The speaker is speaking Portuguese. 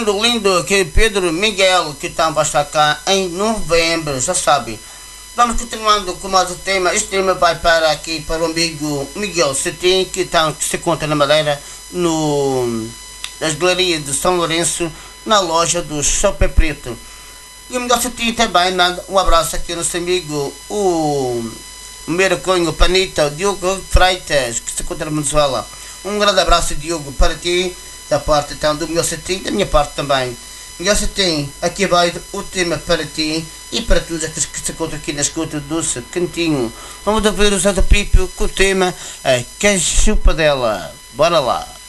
lindo, que Pedro Miguel, que está a estar cá em novembro, já sabe. Vamos continuando com mais o tema. Este tema vai para aqui para o amigo Miguel Cetim, que se encontra na Madeira, nas galerias de São Lourenço, na loja do Chapéu Preto. E o Miguel Cetim também manda um abraço aqui ao nosso amigo, o Miraconho Panita, o Diogo Freitas, que se encontra na Venezuela. Um grande abraço, Diogo, para ti, da parte então do Miguel Cetim, da minha parte também. Miguel Cetim, aqui vai o tema para ti e para todos aqueles que se encontram aqui na escuta doce, cantinho. Vamos ouvir o Zé do Pipo com o tema A Cachupa Dela. Bora lá!